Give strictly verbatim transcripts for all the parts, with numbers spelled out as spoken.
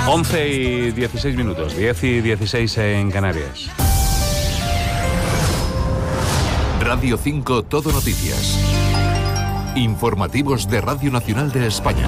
once y dieciséis minutos, diez y dieciséis en Canarias. Radio cinco Todo Noticias. Informativos de Radio Nacional de España.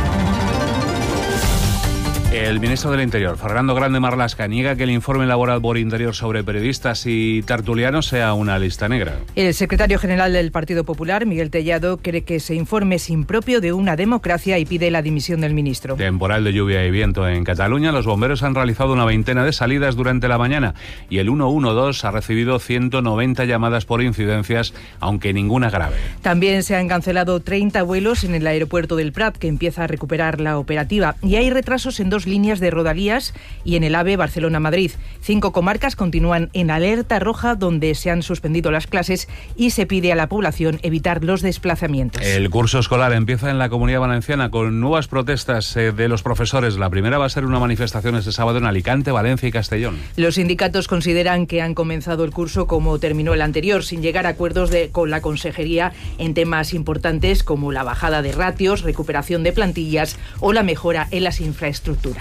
El ministro del Interior, Fernando Grande Marlaska, niega que el informe elaborado por Interior sobre periodistas y tertulianos sea una lista negra. El secretario general del Partido Popular, Miguel Tellado, cree que ese informe es impropio de una democracia y pide la dimisión del ministro. Temporal de lluvia y viento en Cataluña. Los bomberos han realizado una veintena de salidas durante la mañana y el ciento doce ha recibido ciento noventa llamadas por incidencias, aunque ninguna grave. También se han cancelado treinta vuelos en el aeropuerto del Prat, que empieza a recuperar la operativa, y hay retrasos en dos líneas de Rodalías y en el AVE Barcelona-Madrid. Cinco comarcas continúan en alerta roja, donde se han suspendido las clases y se pide a la población evitar los desplazamientos. El curso escolar empieza en la Comunidad Valenciana con nuevas protestas eh, de los profesores. La primera va a ser una manifestación este sábado en Alicante, Valencia y Castellón. Los sindicatos consideran que han comenzado el curso como terminó el anterior, sin llegar a acuerdos de, con la consejería en temas importantes como la bajada de ratios, recuperación de plantillas o la mejora en las infraestructuras.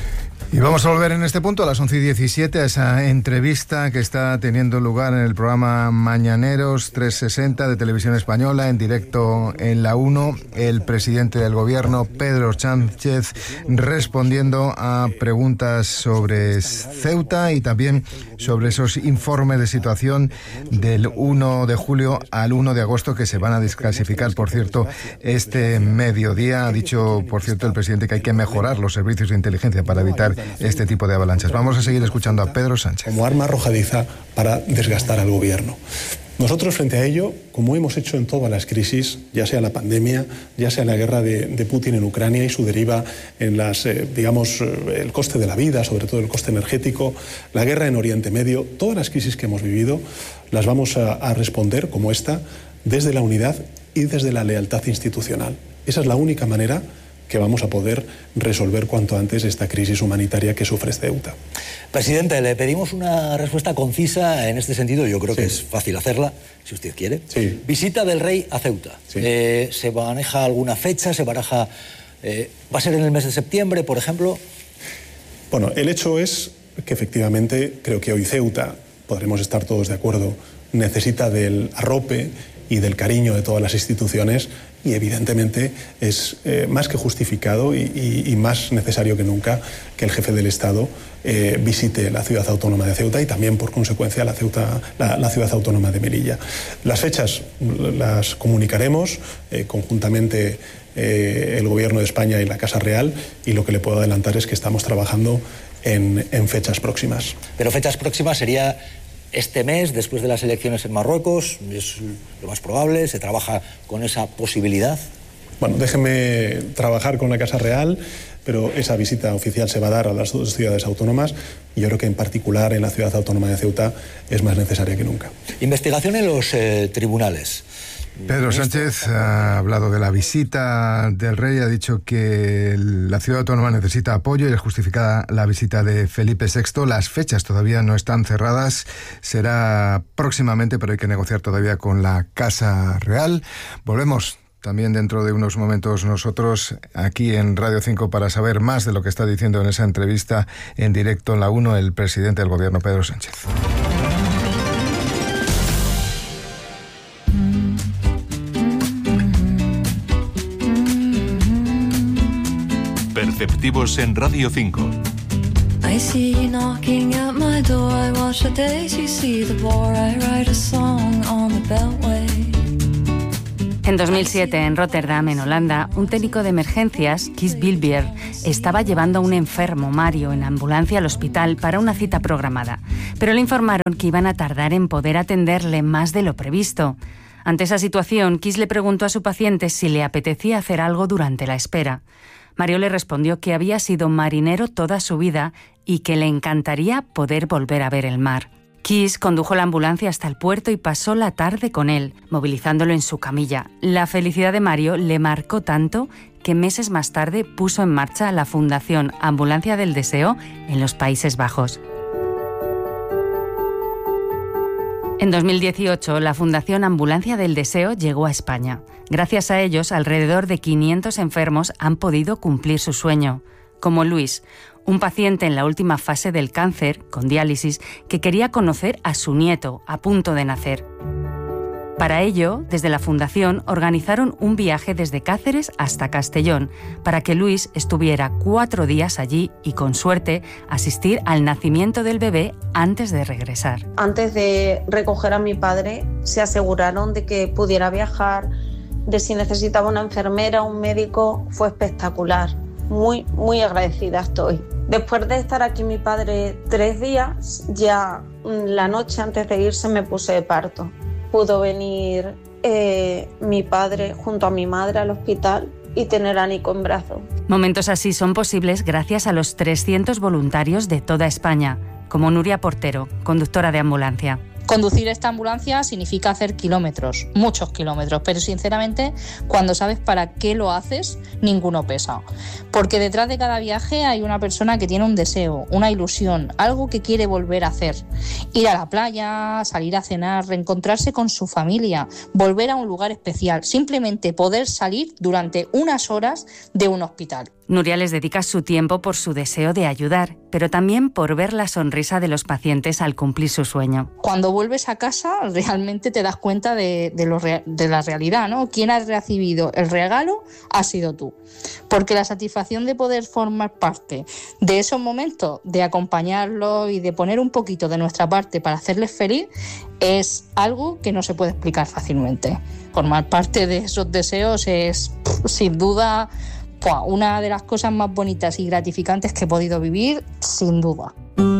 Y vamos a volver en este punto a las once y diecisiete a esa entrevista que está teniendo lugar en el programa Mañaneros trescientos sesenta de Televisión Española, en directo en la uno, el presidente del gobierno, Pedro Sánchez, respondiendo a preguntas sobre Ceuta y también sobre esos informes de situación del uno de julio al uno de agosto que se van a desclasificar, por cierto, este mediodía. Ha dicho, por cierto, el presidente que hay que mejorar los servicios de inteligencia para evitar este tipo de avalanchas. Vamos a seguir escuchando a Pedro Sánchez. Como arma arrojadiza para desgastar al gobierno. Nosotros, frente a ello, como hemos hecho en todas las crisis, ya sea la pandemia, ya sea la guerra de, de Putin en Ucrania y su deriva en las, eh, digamos, eh, el coste de la vida, sobre todo el coste energético, la guerra en Oriente Medio, todas las crisis que hemos vivido las vamos a, a responder, como esta, desde la unidad y desde la lealtad institucional. Esa es la única manera que vamos a poder resolver cuanto antes esta crisis humanitaria que sufre Ceuta. Presidente, le pedimos una respuesta concisa en este sentido. Yo creo sí. que es fácil hacerla, si usted quiere. Sí. Visita del rey a Ceuta. Sí. Eh, ¿Se maneja alguna fecha? ¿Se baraja? Eh, ¿Va a ser en el mes de septiembre, por ejemplo? Bueno, el hecho es que efectivamente creo que hoy Ceuta, podremos estar todos de acuerdo, necesita del arrope y del cariño de todas las instituciones, y evidentemente es eh, más que justificado y, y, y más necesario que nunca que el jefe del Estado eh, visite la ciudad autónoma de Ceuta y también, por consecuencia, la, Ceuta, la, la ciudad autónoma de Melilla. Las fechas las comunicaremos eh, conjuntamente eh, el Gobierno de España y la Casa Real, y lo que le puedo adelantar es que estamos trabajando en, en fechas próximas. Pero fechas próximas sería este mes, después de las elecciones en Marruecos, es lo más probable. ¿Se trabaja con esa posibilidad? Bueno, déjeme trabajar con la Casa Real, pero esa visita oficial se va a dar a las dos ciudades autónomas, y yo creo que en particular en la ciudad autónoma de Ceuta es más necesaria que nunca. Investigación en los eh, tribunales. Pedro Sánchez ha hablado de la visita del rey, ha dicho que la ciudad autónoma necesita apoyo y es justificada la visita de Felipe sexto. Las fechas todavía no están cerradas, será próximamente, pero hay que negociar todavía con la Casa Real. Volvemos también dentro de unos momentos nosotros aquí en Radio cinco para saber más de lo que está diciendo en esa entrevista en directo en la uno el presidente del gobierno, Pedro Sánchez. Perceptivos en Radio cinco. I see you knocking at my door. I watch the days you see the war. I write a song on the beltway. En dos mil siete, en Rotterdam, en Holanda, un técnico de emergencias, Kees Bilbier, estaba llevando a un enfermo, Mario, en ambulancia al hospital para una cita programada. Pero le informaron que iban a tardar en poder atenderle más de lo previsto. Ante esa situación, Kees le preguntó a su paciente si le apetecía hacer algo durante la espera. Mario le respondió que había sido marinero toda su vida y que le encantaría poder volver a ver el mar. Kees condujo la ambulancia hasta el puerto y pasó la tarde con él, movilizándolo en su camilla. La felicidad de Mario le marcó tanto que meses más tarde puso en marcha la Fundación Ambulancia del Deseo en los Países Bajos. En dos mil dieciocho, la Fundación Ambulancia del Deseo llegó a España. Gracias a ellos, alrededor de quinientos enfermos han podido cumplir su sueño. como Luis, un paciente en la última fase del cáncer, con diálisis, que quería conocer a su nieto, a punto de nacer. Para ello, desde la Fundación organizaron un viaje desde Cáceres hasta Castellón, para que Luis estuviera cuatro días allí y, con suerte, asistir al nacimiento del bebé antes de regresar. Antes de recoger a mi padre, se aseguraron de que pudiera viajar, de si necesitaba una enfermera o un médico. Fue espectacular. Muy, muy agradecida estoy. Después de estar aquí mi padre tres días, ya la noche antes de irse me puse de parto. Pudo venir eh, mi padre junto a mi madre al hospital y tener a Nico en brazos. Momentos así son posibles gracias a los trescientos voluntarios de toda España, como Nuria Portero, conductora de ambulancia. Conducir esta ambulancia significa hacer kilómetros, muchos kilómetros, pero sinceramente, cuando sabes para qué lo haces, ninguno pesa. Porque detrás de cada viaje hay una persona que tiene un deseo, una ilusión, algo que quiere volver a hacer. Ir a la playa, salir a cenar, reencontrarse con su familia, volver a un lugar especial, simplemente poder salir durante unas horas de un hospital. Nuria les dedica su tiempo por su deseo de ayudar, pero también por ver la sonrisa de los pacientes al cumplir su sueño. Cuando vuelves a casa realmente te das cuenta de, de, lo rea- de la realidad, ¿no? Quien ha recibido el regalo ha sido tú. Porque la satisfacción de poder formar parte de esos momentos, de acompañarlos y de poner un poquito de nuestra parte para hacerles feliz, es algo que no se puede explicar fácilmente. Formar parte de esos deseos es, sin duda, una de las cosas más bonitas y gratificantes que he podido vivir, sin duda.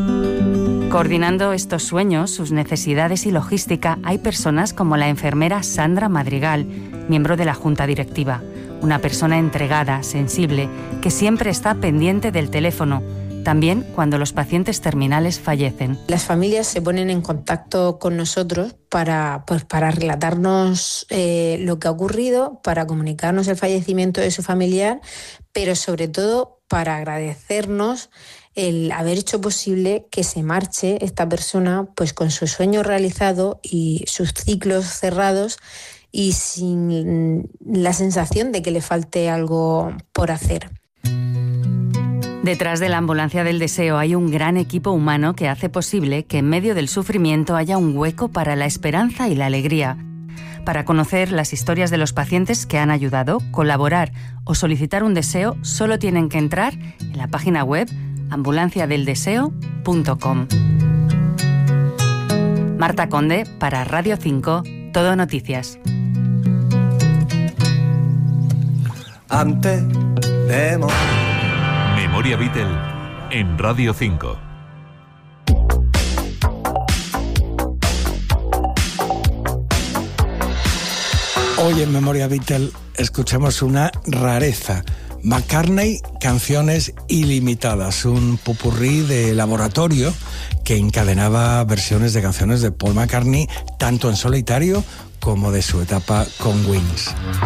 Coordinando estos sueños, sus necesidades y logística, hay personas como la enfermera Sandra Madrigal, miembro de la Junta Directiva, una persona entregada, sensible, que siempre está pendiente del teléfono, también cuando los pacientes terminales fallecen. Las familias se ponen en contacto con nosotros para, pues, para relatarnos eh, lo que ha ocurrido, para comunicarnos el fallecimiento de su familiar, pero sobre todo para agradecernos el haber hecho posible que se marche esta persona pues con su sueño realizado y sus ciclos cerrados y sin la sensación de que le falte algo por hacer. Detrás de la ambulancia del deseo hay un gran equipo humano que hace posible que en medio del sufrimiento haya un hueco para la esperanza y la alegría. Para conocer las historias de los pacientes que han ayudado, colaborar o solicitar un deseo, solo tienen que entrar en la página web ambulancia del deseo punto com. Marta Conde para Radio cinco, Todo Noticias. Antes de morir. Memoria Beatle en Radio cinco. Hoy en Memoria Beatle escuchamos una rareza. McCartney, Canciones Ilimitadas, un popurrí de laboratorio que encadenaba versiones de canciones de Paul McCartney tanto en solitario como de su etapa con Wings.